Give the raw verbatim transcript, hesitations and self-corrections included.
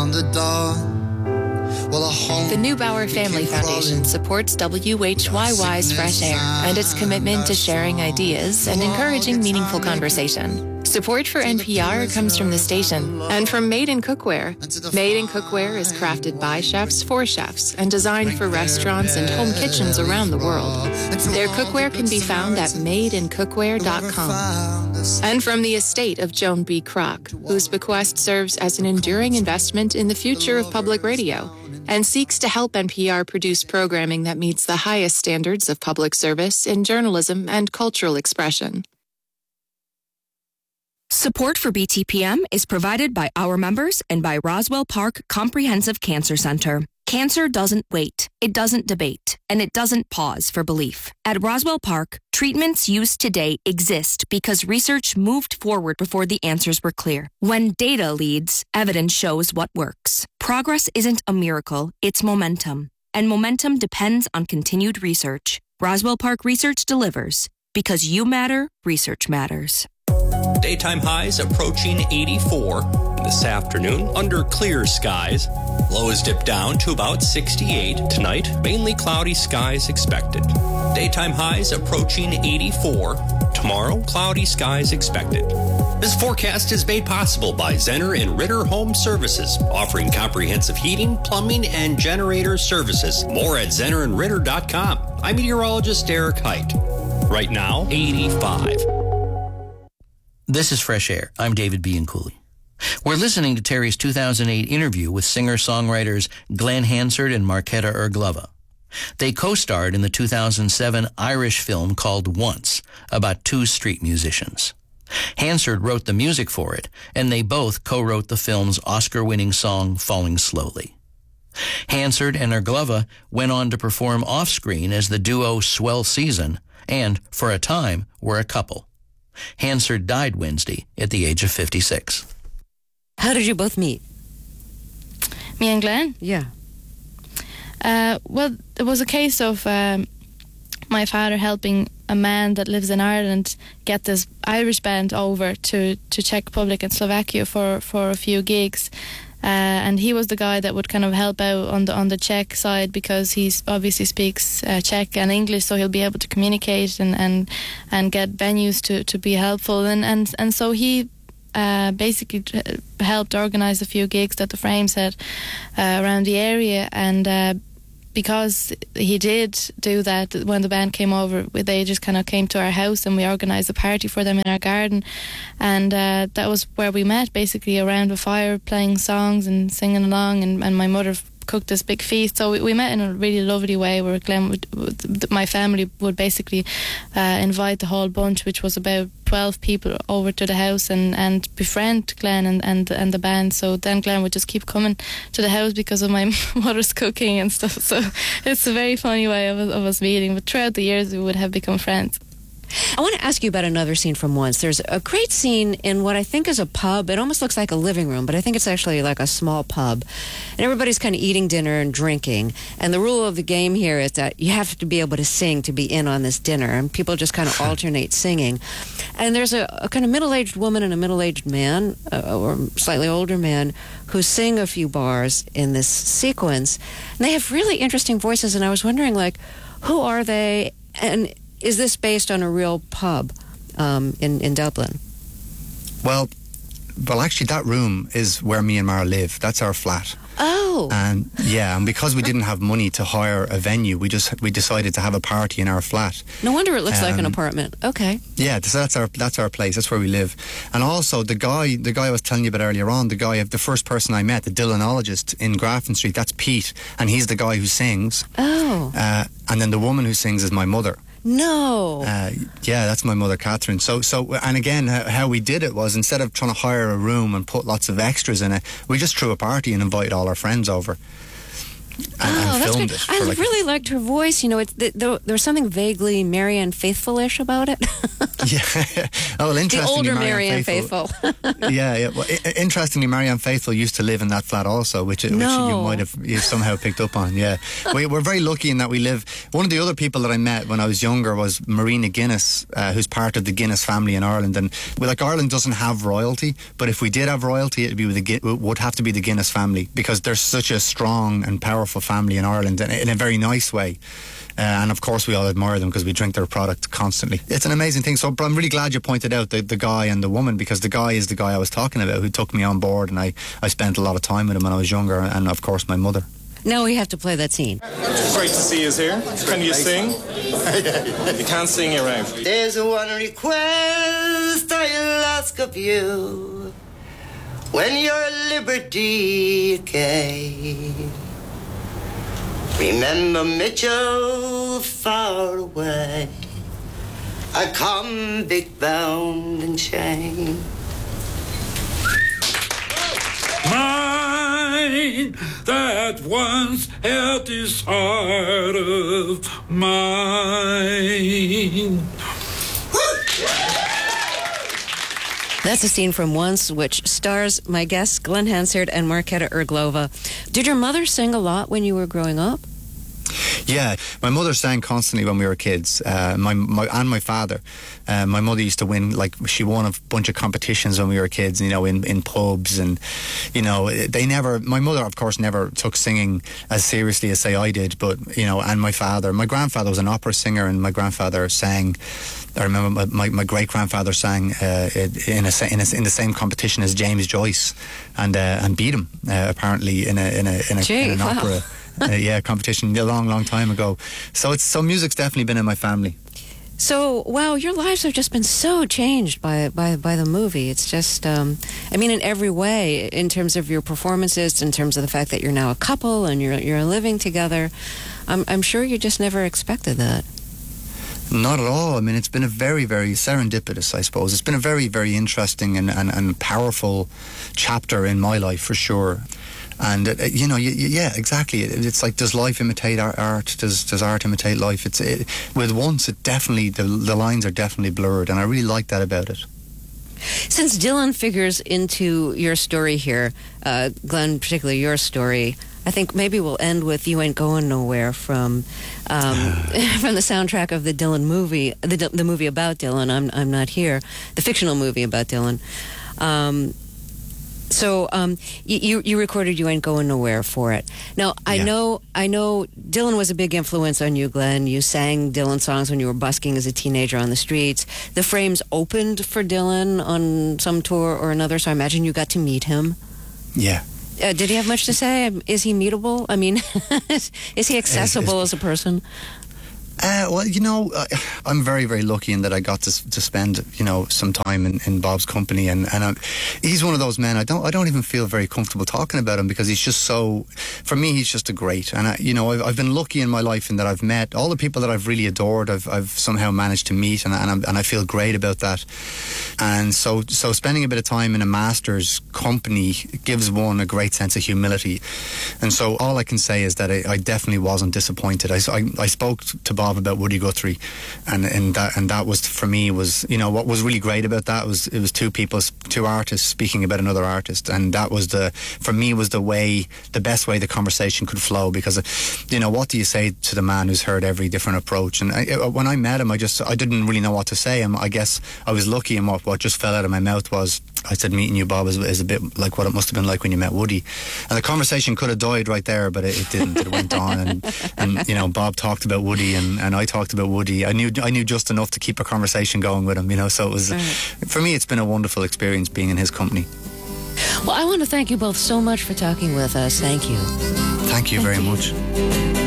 on the dawn. The Neubauer Family Foundation supports W H Y Y's Fresh Air and its commitment to sharing ideas and encouraging meaningful conversation. Support for N P R comes from the station and from Made in Cookware. Made in Cookware is crafted by chefs for chefs and designed for restaurants and home kitchens around the world. Their cookware can be found at made in cookware dot com. And from the estate of Joan B. Kroc, whose bequest serves as an enduring investment in the future of public radio and seeks to help N P R produce programming that meets the highest standards of public service in journalism and cultural expression. Support for B T P M is provided by our members and by Roswell Park Comprehensive Cancer Center. Cancer doesn't wait, it doesn't debate, and it doesn't pause for belief. At Roswell Park, treatments used today exist because research moved forward before the answers were clear. When data leads, evidence shows what works. Progress isn't a miracle, it's momentum. And momentum depends on continued research. Roswell Park Research delivers. Because you matter, research matters. Daytime highs approaching eighty-four. This afternoon, under clear skies. Lows dip down to about sixty-eight. Tonight, mainly cloudy skies expected. Daytime highs approaching eighty-four. Tomorrow, cloudy skies expected. This forecast is made possible by Zenner and Ritter Home Services, offering comprehensive heating, plumbing, and generator services. More at zenner and ritter dot com. I'm meteorologist Derek Height. Right now, eighty-five. This is Fresh Air. I'm David Bianculli. We're listening to Terry's two thousand eight interview with singer-songwriters Glenn Hansard and Marketa Irglova. They co-starred in the two thousand seven Irish film called Once, about two street musicians. Hansard wrote the music for it, and they both co-wrote the film's Oscar-winning song Falling Slowly. Hansard and Irglova went on to perform off-screen as the duo Swell Season, and, for a time, were a couple. Hansard died Wednesday at the age of fifty-six. How did you both meet? Me and Glenn? Yeah. Uh, well, it was a case of um, my father helping a man that lives in Ireland get this Irish band over to, to Czech Republic and Slovakia for, for a few gigs. Uh, and he was the guy that would kind of help out on the on the Czech side because he obviously speaks uh, Czech and English, so he'll be able to communicate and, and, and get venues to, to be helpful. And, and, and so he uh, basically helped organise a few gigs that the Frames had uh, around the area. And uh, because he did do that, when the band came over, they just kind of came to our house and we organised a party for them in our garden. And uh, that was where we met, basically around a fire, playing songs and singing along. And, and my mother cooked this big feast. So we, we met in a really lovely way where Glenn would, would, my family would basically uh, invite the whole bunch, which was about twelve people, over to the house and, and befriend Glenn and, and, and the band. So then Glenn would just keep coming to the house because of my mother's cooking and stuff. So it's a very funny way of, of us meeting. But throughout the years, we would have become friends. I want to ask you about another scene from Once. There's a great scene in what I think is a pub. It almost looks like a living room, but I think it's actually like a small pub. And everybody's kind of eating dinner and drinking. And the rule of the game here is that you have to be able to sing to be in on this dinner. And people just kind of alternate singing. And there's a, a kind of middle-aged woman and a middle-aged man, uh, or slightly older man, who sing a few bars in this sequence. And they have really interesting voices. And I was wondering, like, who are they? And is this based on a real pub um, in, in Dublin? Well, well, actually, that room is where me and Mara live. That's our flat. Oh. And yeah, and because we didn't have money to hire a venue, we just we decided to have a party in our flat. No wonder it looks um, like an apartment. Okay. Yeah, so that's our that's our place. That's where we live. And also the guy the guy I was telling you about earlier on, the guy the first person I met, the Dylanologist in Grafton Street. That's Pete, and he's the guy who sings. Oh. Uh, and then the woman who sings is my mother. No. Uh, yeah, that's my mother, Catherine. So, so, and again, how, how we did it was, instead of trying to hire a room and put lots of extras in it, we just threw a party and invited all our friends over. And, oh, and that's filmed good. it. For I like really liked her voice. You know, it's th- there, there was something vaguely Marianne Faithfull-ish about it. Yeah. Oh, well, The interestingly, older Marianne Marianne Faithfull. Faithfull. yeah, yeah. Well, I- interestingly, Marianne Faithfull used to live in that flat also, which, which No. you might have you somehow picked up on. Yeah, we, we're very lucky in that we live. One of the other people that I met when I was younger was Marina Guinness, uh, who's part of the Guinness family in Ireland. And well, like Ireland doesn't have royalty, but if we did have royalty, it'd be with the Gui- it would have to be the Guinness family, because they're such a strong and powerful family in Ireland, and in a very nice way. Uh, and of course we all admire them because we drink their product constantly. It's an amazing thing. So but I'm really glad you pointed out the, the guy and the woman, because the guy is the guy I was talking about who took me on board, and I, I spent a lot of time with him when I was younger, and of course my mother. Now we have to play that scene. Great to see you here. Can you sing? You can't sing, you're out. There's one request I'll ask of you when your liberty gained. Remember Mitchell far away, a convict bound and chained. Mine that once held this heart of mine. That's a scene from Once, which stars my guests Glenn Hansard and Marketa Irglova. Did your mother sing a lot when you were growing up? Yeah, my mother sang constantly when we were kids. Uh, my, my and my father. Uh, my mother used to win, like she won a bunch of competitions when we were kids. You know, in, in pubs, and you know, they never. My mother, of course, never took singing as seriously as say I did. But you know, and my father, my grandfather was an opera singer, and my grandfather sang. I remember my, my, my great grandfather sang uh, in a, in a in the same competition as James Joyce, and uh, and beat him uh, apparently in a in a in, a, Gee, in an wow. opera. uh, yeah, competition a long, long time ago. So it's so music's definitely been in my family. So, wow, your lives have just been so changed by by, by the movie. It's just, um, I mean, in every way, in terms of your performances, in terms of the fact that you're now a couple and you're you're living together. I'm, I'm sure you just never expected that. Not at all. I mean, it's been a very, very serendipitous, I suppose. It's been a very, very interesting and, and, and powerful chapter in my life, for sure. And, uh, you know, y- y- yeah, exactly. It, it's like, does life imitate ar- art? Does does art imitate life? It's it, with Once, it definitely, the, the lines are definitely blurred, and I really like that about it. Since Dylan figures into your story here, uh, Glenn, particularly your story, I think maybe we'll end with "You Ain't Going Nowhere" from um, from the soundtrack of the Dylan movie, the the movie about Dylan. I'm I'm Not Here, the fictional movie about Dylan. Um, so um, you you recorded "You Ain't Going Nowhere" for it. Now I Yeah. know I know Dylan was a big influence on you, Glenn. You sang Dylan songs when you were busking as a teenager on the streets. The Frames opened for Dylan on some tour or another, so I imagine you got to meet him. Yeah. Uh, did he have much to say? Is he meetable? I mean, is he accessible as a person? Uh, well, you know, uh, I'm very, very lucky in that I got to to spend, you know, some time in, in Bob's company, and and I'm, he's one of those men. I don't I don't even feel very comfortable talking about him because he's just so. For me, he's just a great, and I, you know, I've, I've been lucky in my life in that I've met all the people that I've really adored. I've I've somehow managed to meet, and and, I'm, and I feel great about that. And so so spending a bit of time in a master's company gives one a great sense of humility. And so all I can say is that I, I definitely wasn't disappointed. I, I I spoke to Bob about Woody Guthrie, and and that and that was for me was you know what was really great about that was it was two people, two artists speaking about another artist, and that was the for me was the way the best way the conversation could flow, because you know what do you say to the man who's heard every different approach? And I, when I met him, I just I didn't really know what to say. And I guess I was lucky, and what what just fell out of my mouth was I said meeting you, Bob, is, is a bit like what it must have been like when you met Woody. And the conversation could have died right there, but it, it didn't. It went on, and, and you know, Bob talked about Woody, and, and I talked about Woody. I knew I knew just enough to keep a conversation going with him, you know. So it was, right. For me, it's been a wonderful experience being in his company. Well, I want to thank you both so much for talking with us. Thank you. Thank you thank very you. much.